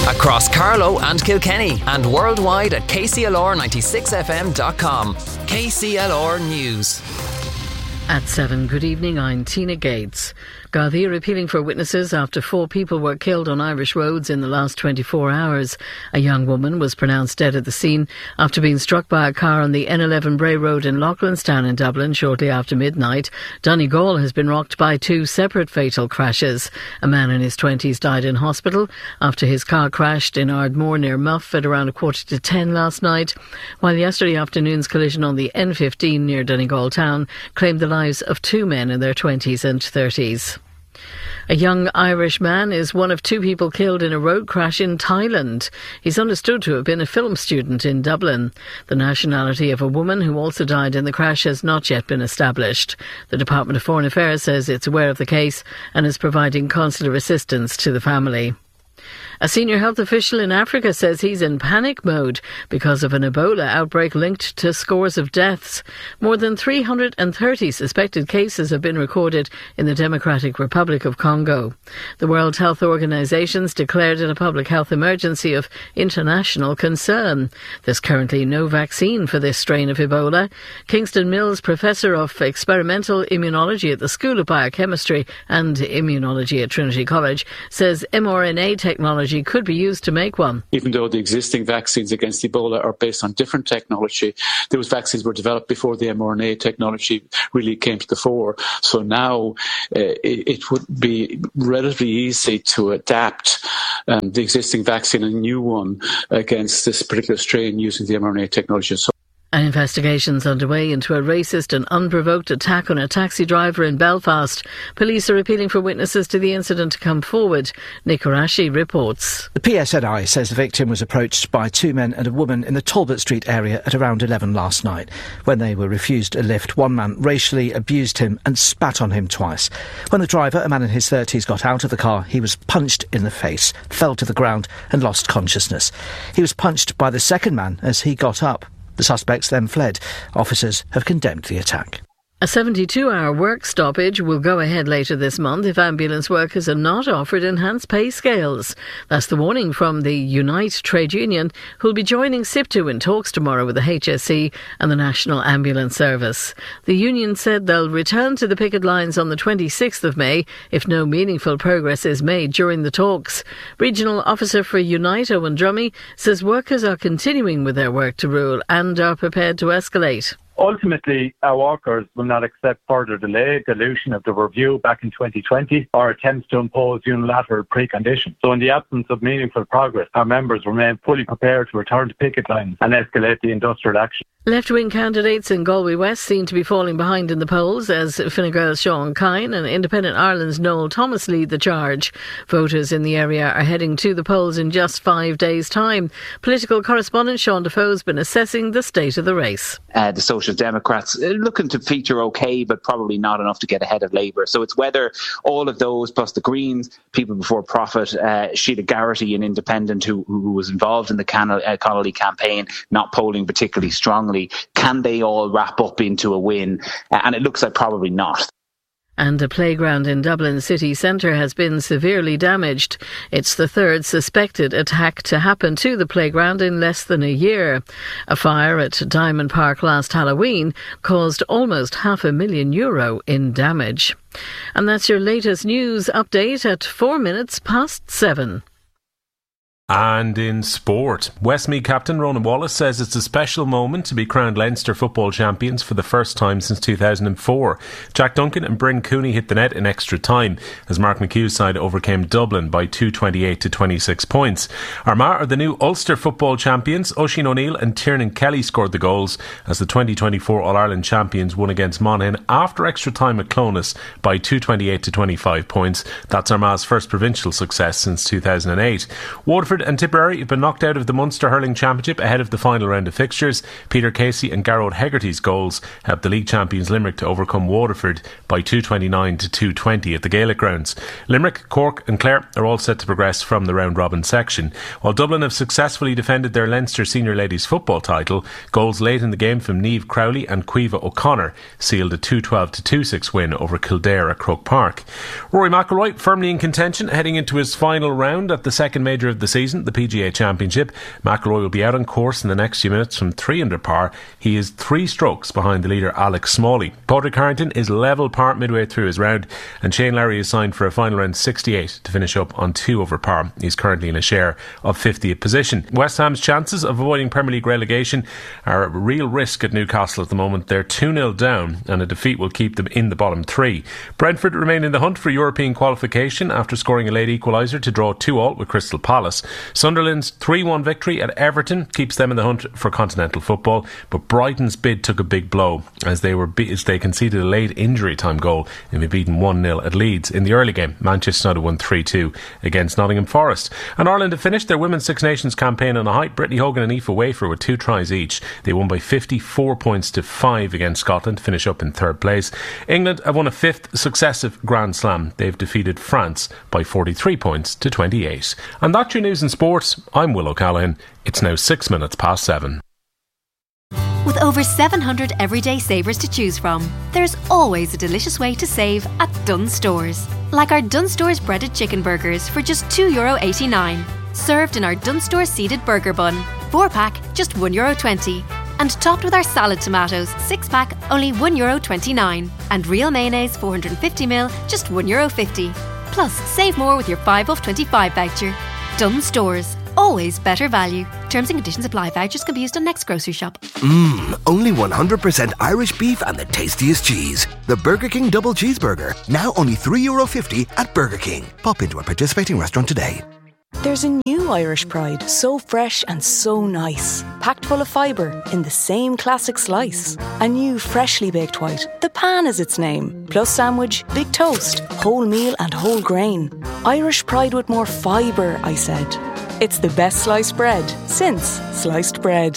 Across Carlow and Kilkenny and worldwide at kclr96fm.com. KCLR News. At 7, good evening, I'm Tina Gates. Gardaí are appealing for witnesses after 4 people were killed on Irish roads in the last 24 hours. A young woman was pronounced dead at the scene after being struck by a car on the N11 Bray Road in Loughlinstown in Dublin shortly after midnight. Donegal has been rocked by 2 separate fatal crashes. A man in his 20s died in hospital after his car crashed in Ardmore near Muff at around 9:45 last night, while yesterday afternoon's collision on the N15 near Donegal town claimed the lives of 2 men in their 20s and 30s. A young Irish man is one of 2 people killed in a road crash in Thailand. He's understood to have been a film student in Dublin. The nationality of a woman who also died in the crash has not yet been established. The Department of Foreign Affairs says it's aware of the case and is providing consular assistance to the family. A senior health official in Africa says he's in panic mode because of an Ebola outbreak linked to scores of deaths. More than 330 suspected cases have been recorded in the Democratic Republic of Congo. The World Health Organization's declared it a public health emergency of international concern. There's currently no vaccine for this strain of Ebola. Kingston Mills, Professor of Experimental Immunology at the School of Biochemistry and Immunology at Trinity College, says mRNA technology could be used to make one. Even though the existing vaccines against Ebola are based on different technology, those vaccines were developed before the mRNA technology really came to the fore. So now it would be relatively easy to adapt the existing vaccine and a new one against this particular strain using the mRNA technology. An investigation's underway into a racist and unprovoked attack on a taxi driver in Belfast. Police are appealing for witnesses to the incident to come forward. Nick Arashi reports. The PSNI says the victim was approached by 2 men and a woman in the Talbot Street area at around 11 last night. When they were refused a lift, one man racially abused him and spat on him twice. When the driver, a man in his 30s, got out of the car, he was punched in the face, fell to the ground and lost consciousness. He was punched by the second man as he got up. The suspects then fled. Officers have condemned the attack. A 72-hour work stoppage will go ahead later this month if ambulance workers are not offered enhanced pay scales. That's the warning from the Unite trade union, who'll be joining SIPTU in talks tomorrow with the HSE and the National Ambulance Service. The union said they'll return to the picket lines on the 26th of May if no meaningful progress is made during the talks. Regional Officer for Unite, Owen Drummy, says workers are continuing with their work to rule and are prepared to escalate. Ultimately, our workers will not accept further delay, dilution of the review back in 2020, or attempts to impose unilateral preconditions. So in the absence of meaningful progress, our members remain fully prepared to return to picket lines and escalate the industrial action. Left-wing candidates in Galway West seem to be falling behind in the polls as Fine Gael's Sean Kine and Independent Ireland's Noel Thomas lead the charge. Voters in the area are heading to the polls in just 5 days' time. Political correspondent Sean Defoe's been assessing the state of the race. The Social Democrats looking to feature okay, but probably not enough to get ahead of Labour. So it's whether all of those, plus the Greens, People Before Profit, Sheila Garrity, an independent who was involved in the Connolly campaign, not polling particularly strongly, can they all wrap up into a win? And it looks like probably not. And a playground in Dublin city centre has been severely damaged. It's the 3rd suspected attack to happen to the playground in less than a year. A fire at Diamond Park last Halloween caused almost €500,000 in damage. And that's your latest news update at 7:04. And in sport, Westmeath captain Ronan Wallace says it's a special moment to be crowned Leinster football champions for the first time since 2004. Jack Duncan and Bryn Cooney hit the net in extra time as Mark McHugh's side overcame Dublin by 228 to 26 points. Armagh are the new Ulster football champions. Oisin O'Neill and Tiernan Kelly scored the goals as the 2024 All-Ireland champions won against Monaghan after extra time at Clones by 228 to 25 points. That's Armagh's first provincial success since 2008. Waterford and Tipperary have been knocked out of the Munster Hurling Championship ahead of the final round of fixtures. Peter Casey and Garrod Hegarty's goals helped the league champions Limerick to overcome Waterford by 229 to 220 at the Gaelic grounds. Limerick, Cork and Clare are all set to progress from the round-robin section. While Dublin have successfully defended their Leinster Senior Ladies football title, goals late in the game from Niamh Crowley and Caoimhe O'Connor sealed a 212 to 26 win over Kildare at Croke Park. Rory McIlroy firmly in contention heading into his final round at the second major of the season. season, the PGA Championship. McIlroy will be out on course in the next few minutes from 3 under par. He is 3 strokes behind the leader Alex Smalley. Padraig Harrington is level par midway through his round, and Shane Lowry is signed for a final round 68 to finish up on 2 over par. He's currently in a share of 50th position. West Ham's chances of avoiding Premier League relegation are a real risk at Newcastle at the moment. They're 2-0 down, and a defeat will keep them in the bottom 3. Brentford remain in the hunt for European qualification after scoring a late equaliser to draw 2-2 with Crystal Palace. Sunderland's 3-1 victory at Everton keeps them in the hunt for continental football, but Brighton's bid took a big blow as they conceded a late injury time goal and be beaten 1-0 at Leeds. In the early game, Manchester United won 3-2 against Nottingham Forest. And Ireland have finished their Women's Six Nations campaign on a high. Brittany Hogan and Aoife Wafer with 2 tries each. They won by 54 points to 5 against Scotland to finish up in 3rd place. England have won a 5th successive Grand Slam. They've defeated France by 43 points to 28. And that's your news in sports. I'm Will O'Callaghan. It's now 6 minutes past 7. With over 700 everyday savers to choose from, there's always a delicious way to save at Dunnes Stores. Like our Dunnes Stores breaded chicken burgers for just €2.89. Served in our Dunnes Stores seeded burger bun. 4-pack, just €1.20. And topped with our salad tomatoes, 6-pack, only €1.29. And real mayonnaise, 450ml, just €1.50. Plus, save more with your 5 off 25 voucher. Dunnes Stores. Always better value. Terms and conditions apply. Vouchers can be used on next grocery shop. Only 100% Irish beef and the tastiest cheese. The Burger King Double Cheeseburger. Now only €3.50 at Burger King. Pop into a participating restaurant today. There's a new Irish Pride, so fresh and so nice. Packed full of fibre in the same classic slice. A new freshly baked white, the pan is its name. Plus sandwich, big toast, whole meal and whole grain. Irish Pride with more fibre, I said. It's the best sliced bread since sliced bread.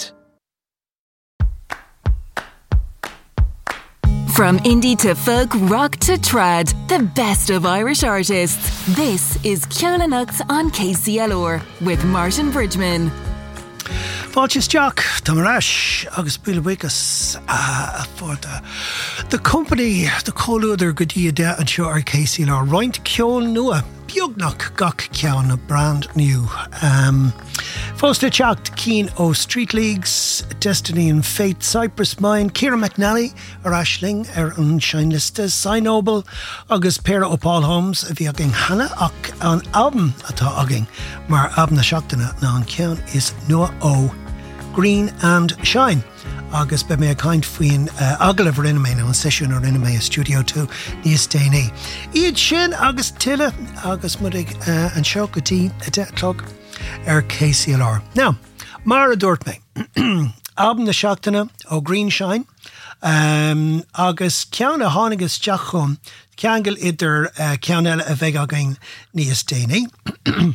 From indie to folk, rock to trad, the best of Irish artists. This is Ceola Nuts on KCLR with Martin Bridgman. Fáilte Jack, Tamarash, agus Bula Wickes for the company, the Cóluidir go dtí de an seo ar KCLR. Roint ceol nua, beagnach gach ceann a brand new. Fáilte Jack, Keen O Street Leagues, Destiny and Fate, Cypress Mine, Ciara McNally, ar Ashling, ar an Shineliste, Synoble, agus Pera O'Paul Holmes, a bhí agin Hannah ach an album atá agin, mar album na seachtaine ná an ceann is nua ó Green and Shine. Agus be mé a kind faoin agla bhar inna mé ná an sesiún ar inna mé a Studio 2 níos déanaí. Iad sin agus tuile agus mudig an seo go dtí a 10 o'clock ar KCLR. Now, mar a dúirt mé, album na seachtaine ó Green Shine, agus ceann a tháinagus teach chum, ceangail idir ceann eile a bheith agin níos déanaí.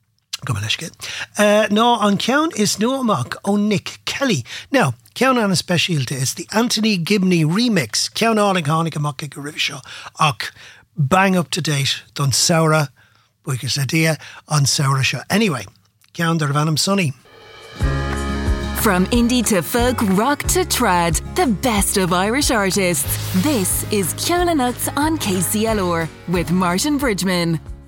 No, an ceann is no amach ó Nick Kelly. Now, ceann an a specialty is the Anthony Gibney remix. Ceann ánig tháinig amach ag go ribh seo, ach bang up to date don saora, buchas idea an saora seo. Anyway, ceann dar bhanam sunny. From indie to folk, rock to trad, the best of Irish artists. This is Ceola Nuts on KCLR with Martin Bridgman.